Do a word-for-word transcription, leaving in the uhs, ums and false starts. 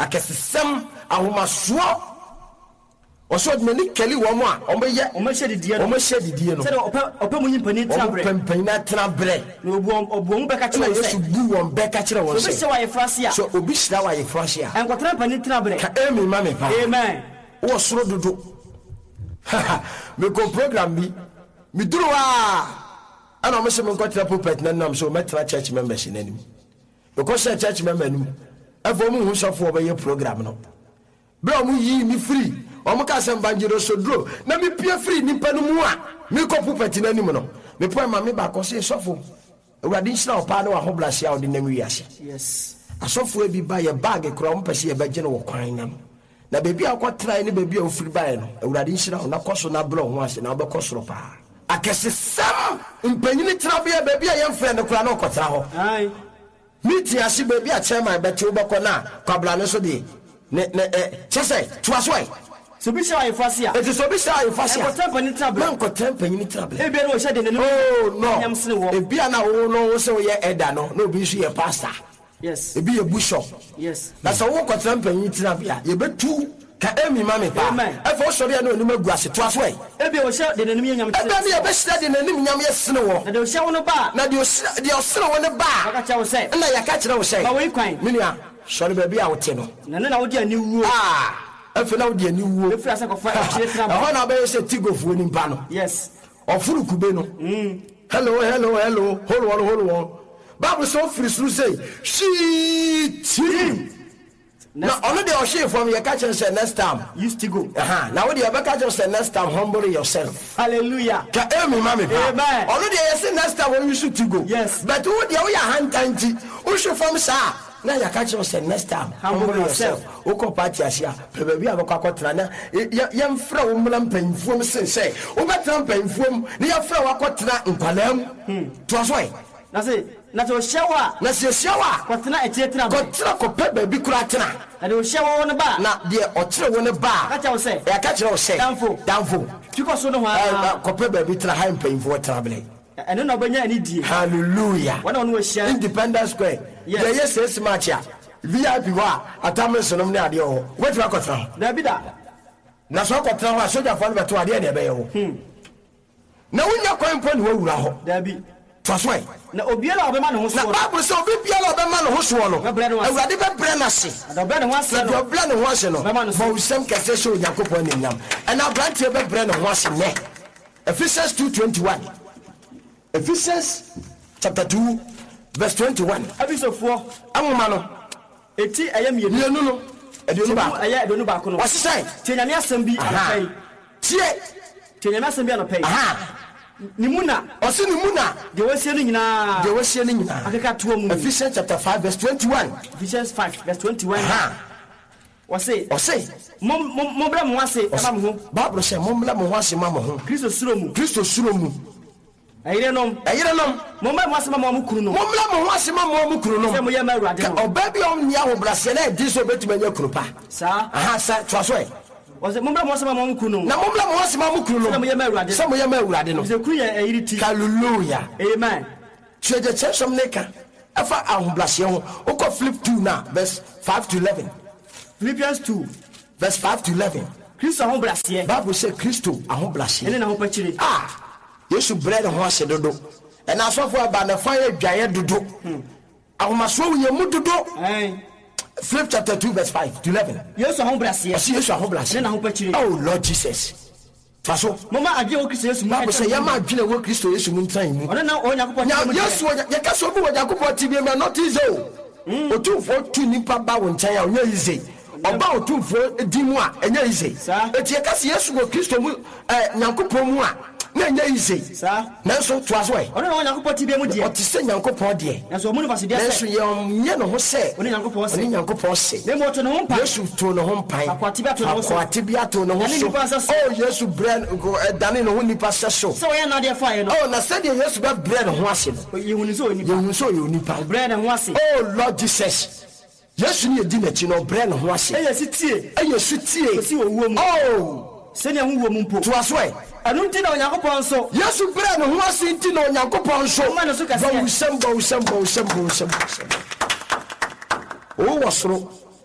akesem ahomaso oso de ni keli wo mo a omeye omehye didie no omehye didie no se de opa opa munyi pani trabre opa na trabre no obu obu mu beka kire Yesu bu won beka kire won se so bi se wa ye frase a so obi hira wa ye frase a enkotra pani trabre ka emi ma me pa amen wo soro dodo me ko program bi mi duru wa ana mo se me nkotra pulpit na nam so metra church members na nim because church member nim afo mu hu sofo obeye program no bro mu yi mi free omo ka sem banjiro sodro na mi pie free nipa no mu a mi ko pulpit na nim no me po ma me ba ko se sofo awurade nhyira opa na wa hoblase a odi nam wiase yes asofo e bi ba ye bag kro omo pese ye beje no wo kwan nam na bebi akwatrai ne bebi a ofiri bae no awurade nhyira na koso na bro ho ase na obekosoro pa akese sam mpanyini trabia bebi a yemfre ne kura na okotra ho ai miti asi bebi a chairman beti obekọ na kwabla no so de ne ne eh chese tuasoi so bi se wa ye frase a it is so bi se wa ye frase a enkotra pani trabre enkotra pani trabre e bi no hye de ne oh no nyam sene wo e bi ana wo no wo se wo ye eda no no bi so ye pastor yes e bi ye bishop yes na so wo kotra pani trabre ye betu ka emi mame pa e fo sori na onima guase to aso e e bi o hye de nanim nyam e ba me e be hye de nanim nyam ye sene wo na de o hye wo no ba na de o de o sene wo ne ba aka cha wo se na ya ka kire wo se ba wo kwan minia sori ba bi a wo te no na na wo de ani wuo ah e fe na wo de ani wuo e fira se ko fa kire tra ba ho na ba ye se tigo fu ni mpa no yes ofuru kube no mm hello hello hello hold on hold on Bible so free through say she team now only the ocean from your catch and say next time used to go uh-huh now what you ever catch and say next time humble yourself hallelujah ka emi mami pa amen only the say next time when you should to go yes but what you your hand tanti who should from sa now you catch and say next time humble yourself o ko party asia pe baby abakwa kotra na yem fra wo mlam panfuom sen say o betra panfuom na ya fra wa kotra nkwalam to so na say na to hyewa na se hyewa kotena etie tena kotena ko pe baby kura tena na de hyewa wo ne ba na de otere wo ne ba ka cha wo say ya ka kire wo say danfo danfo tiko so no ha ko pe baby tena ha mpanyfo travel eno na obanya ani die hallelujah wana wonu hye Independence Square yes. Ye yes yes match ya V I P wa atamesonom ne ade ho wetu akotena da bi da na so akotena ho soja fo ne beto ade ne be ye ho na wunya kwan po ne wawura ho da bi twasoi na obiela obema ne ho so na Bible say obi biela obema ne ho so no awurade be bre na se da be ne ho ase no bre ne ho ase no ma usem kese so yakopon ne nyam and na branch be bre ne ho ase ne Ephesians two twenty-one Ephesians chapter two verse twenty-one abisofo amoma no eti ayam yenu yenu no edonu ba aya edonu ba ko no wasesai tianyame asem bi anapai tie tianyame asem bi anapai aha ni muna osi ni muna de wasie no nyina de wasie no nyina akeka to mu Ephesians chapter five verse twenty-one Ephesians five verse twenty-one aha wase wase mo mo bra mo wase ema mo ho Bible say mo bra mo wase ma mo ho Kristo suro mu Kristo suro mu ayire nom ayire nom mo ma mo asema mo mo kuru no mo bra mo wase ma mo mo kuru no se mo ye ma urade no oba bi on nia ho bra se na di so betuma nya kuru pa sa aha sa twaso e wase mo bra mo asema mo mo kuru no na mo bra mo wase ma mo kuru no se mo ye ma urade se mo ye ma urade no se kuru ye ayire ti hallelujah amen cheje chesom neka afa ahoblase ho oko flip two na verse five to eleven Philippians two verse five to eleven Kristo ahoblase Bible say Kristo ahoblase ene na ho pachire ah Yesu bread ho ase dodo e na asofo aba na fa ye dwaye dodo ahomaso wo ye mu dodo eh Philip chapter two verse five to eleven Yesu ahoblase Yesu Yesu ahoblase ene na ho pachire oh Lord Jesus faso mama age wo Kristo Yesu mu Bible say yama adwene wo Kristo Yesu mu ntran mu one na Onyankopon ya Yesu ye ka so bu Onyankopon ti bi me not easy o otumfo tu nipa ba wo ntan ya onya easy oba otumfo di mu a enya easy eti ye ka se Yesu wo Kristo mu eh Nyankopon mu a na enya easy sa na so to aso e one na Onyankopon ti bi mu de o ti se Nyankopon de na so mu no fase de na so ye ye no ho se one Nyankopon se one Nyankopon se na mo to no ho mpa Yesu to no ho mpan akwati bi ato no ho so akwati bi ato no ho so oh Yesu brand go dane no ho nipa se so so ye na de fa ye no oh na se de Yesu ba brand ho ase no ye hunu so nipa ye hunu so ye nipa brand ho ase oh Lord Jesus Yesu ni edi na chi no brand ho ase e ye si tie e ye su tie si wo wo mu oh se ne hu wo mu mpo to aso e anu nti na Onyankopon so Yesu brand ho ase nti na Onyankopon so ma no so ka se ba usem ba usem ba usem ba usem o wasoro